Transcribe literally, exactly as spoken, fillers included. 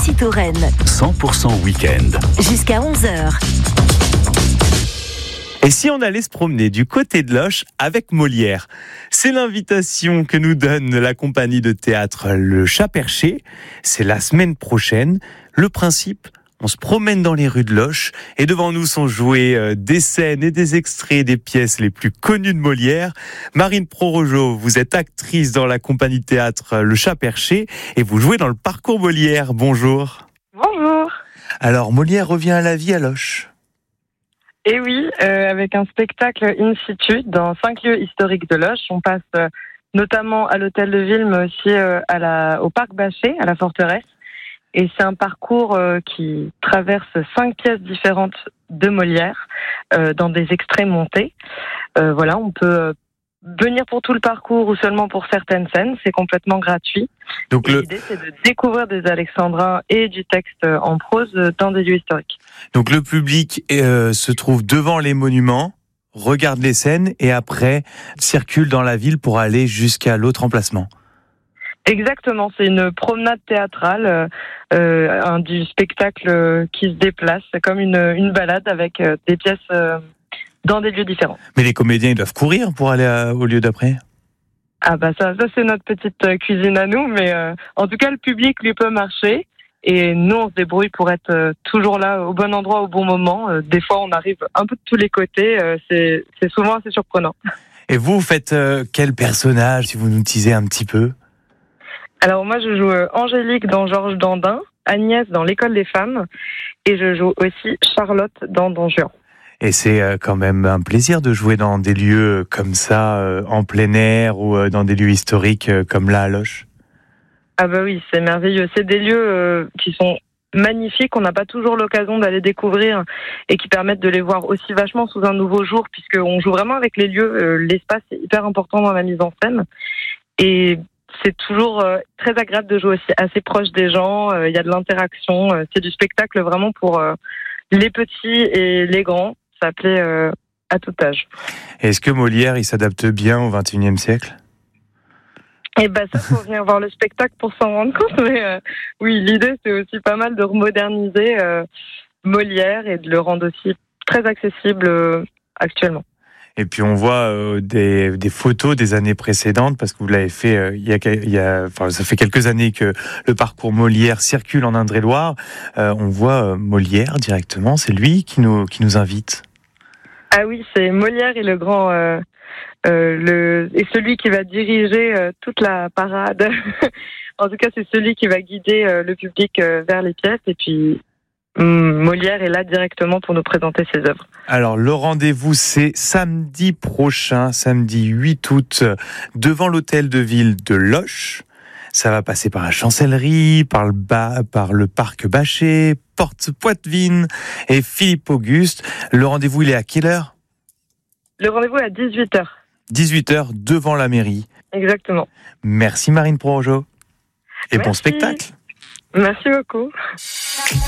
Nancy-Touraine. cent pour cent week-end. Jusqu'à onze heures. Et si on allait se promener du côté de Loches avec Molière? C'est l'invitation que nous donne la compagnie de théâtre Le Chat Perché. C'est la semaine prochaine. Le principe, on se promène dans les rues de Loches et devant nous sont jouées des scènes et des extraits des pièces les plus connues de Molière. Marine Prorojo, vous êtes actrice dans la compagnie de théâtre Le Chat Perché et vous jouez dans le parcours Molière. Bonjour. Bonjour. Alors, Molière revient à la vie à Loches. Et oui, euh, avec un spectacle in situ dans cinq lieux historiques de Loches. On passe euh, notamment à l'hôtel de ville, mais aussi euh, à la, au parc Bachet, à la forteresse. Et c'est un parcours euh, qui traverse cinq pièces différentes de Molière, euh, dans des extraits montés. Euh, voilà, on peut euh, venir pour tout le parcours ou seulement pour certaines scènes. C'est complètement gratuit. Donc le... L'idée, c'est de découvrir des alexandrins et du texte en prose dans des lieux historiques. Donc le public euh, se trouve devant les monuments, regarde les scènes et après circule dans la ville pour aller jusqu'à l'autre emplacement. Exactement, c'est une promenade théâtrale, euh, un, du spectacle qui se déplace. C'est comme une, une balade avec euh, des pièces euh, dans des lieux différents. Mais les comédiens, ils doivent courir pour aller à, au lieu d'après ? Ah bah ça, ça c'est notre petite cuisine à nous, mais euh, en tout cas le public lui peut marcher et nous on se débrouille pour être euh, toujours là au bon endroit au bon moment. Euh, des fois on arrive un peu de tous les côtés, euh, c'est, c'est souvent assez surprenant. Et vous, vous faites euh, quel personnage, si vous nous teasez un petit peu ? Alors moi je joue euh, Angélique dans Georges Dandin, Agnès dans L'école des femmes et je joue aussi Charlotte dans Don Juan. Et c'est quand même un plaisir de jouer dans des lieux comme ça, en plein air ou dans des lieux historiques comme là à Loches. Ah bah oui, c'est merveilleux. C'est des lieux euh, qui sont magnifiques, on n'a pas toujours l'occasion d'aller découvrir et qui permettent de les voir aussi vachement sous un nouveau jour, puisqu'on joue vraiment avec les lieux. Euh, l'espace est hyper important dans la mise en scène. Et c'est toujours euh, très agréable de jouer aussi assez proche des gens. Il euh, y a de l'interaction. Euh, c'est du spectacle vraiment pour euh, les petits et les grands. Ça plaît euh, à tout âge. Est-ce que Molière, il s'adapte bien au vingt et unième siècle ? Eh ben ça, faut venir voir le spectacle pour s'en rendre compte. Mais euh, oui, l'idée, c'est aussi pas mal de remoderniser euh, Molière et de le rendre aussi très accessible euh, actuellement. Et puis on voit euh, des, des photos des années précédentes, parce que vous l'avez fait euh, il y a, il y a, enfin ça fait quelques années que le parcours Molière circule en Indre-et-Loire. Euh, on voit euh, Molière directement, c'est lui qui nous qui nous invite. Ah oui, c'est Molière et le grand euh, euh, le et celui qui va diriger euh, toute la parade. En tout cas, c'est celui qui va guider euh, le public euh, vers les pièces et puis Molière est là directement pour nous présenter ses œuvres. Alors, le rendez-vous, c'est samedi prochain, samedi huit août, devant l'hôtel de ville de Loches. Ça va passer par la Chancellerie, par le, bas, par le parc Bachet, Porte Poitevine et Philippe Auguste. Le rendez-vous, il est à quelle heure ? Le rendez-vous est à dix-huit heures. dix-huit heures devant la mairie. Exactement. Merci Marine Prorojo. Et Merci. bon spectacle. Merci beaucoup.